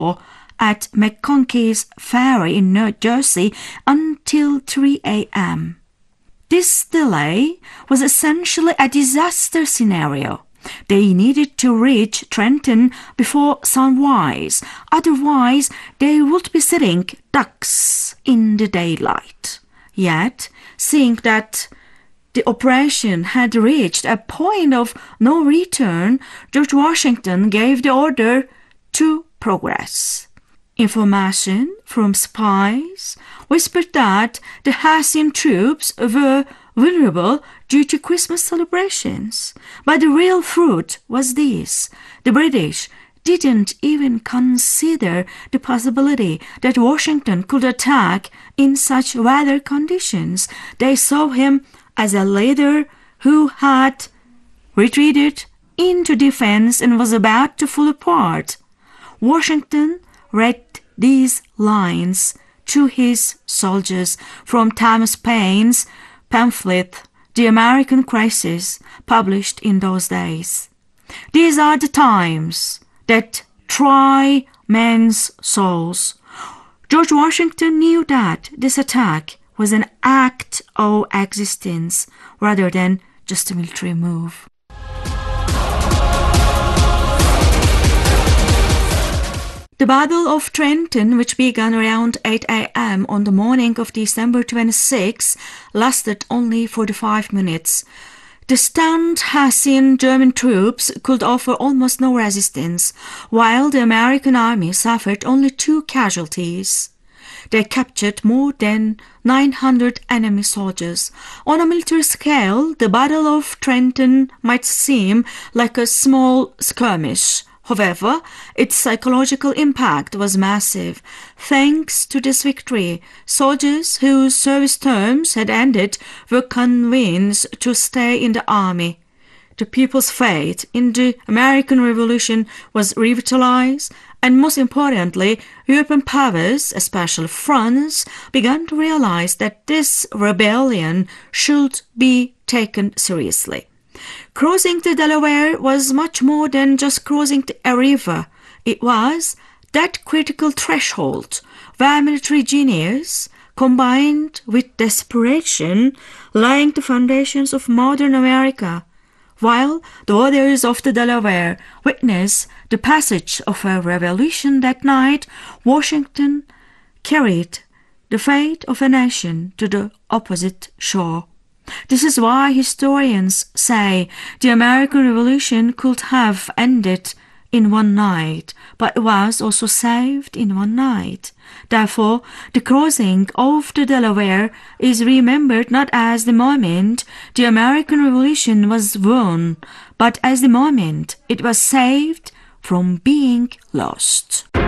at McConkey's Ferry in New Jersey until 3 a.m. This delay was essentially a disaster scenario. They needed to reach Trenton before sunrise, otherwise they would be sitting ducks in the daylight. Yet, seeing that the operation had reached a point of no return, George Washington gave the order to progress. Information from spies whispered that the Hessian troops were vulnerable due to Christmas celebrations. But the real truth was this: the British didn't even consider the possibility that Washington could attack in such weather conditions. They saw him as a leader who had retreated into defense and was about to fall apart. Washington read these lines to his soldiers from Thomas Paine's pamphlet, The American Crisis, published in those days. These are the times that try men's souls. George Washington knew that this attack was an act of existence rather than just a military move. The Battle of Trenton, which began around 8 a.m. on the morning of December 26, lasted only 45 minutes. The stunned Hessian German troops could offer almost no resistance, while the American army suffered only 2 casualties. They captured more than 900 enemy soldiers. On a military scale, the Battle of Trenton might seem like a small skirmish. However, its psychological impact was massive. Thanks to this victory, soldiers whose service terms had ended were convinced to stay in the army. The people's faith in the American Revolution was revitalized, and most importantly, European powers, especially France, began to realize that this rebellion should be taken seriously. Crossing the Delaware was much more than just crossing a river. It was that critical threshold where military genius, combined with desperation, laying the foundations of modern America. While the waters of the Delaware witnessed the passage of a revolution that night, Washington carried the fate of a nation to the opposite shore. This is why historians say the American Revolution could have ended in one night, but was also saved in one night. Therefore, the crossing of the Delaware is remembered not as the moment the American Revolution was won, but as the moment it was saved from being lost.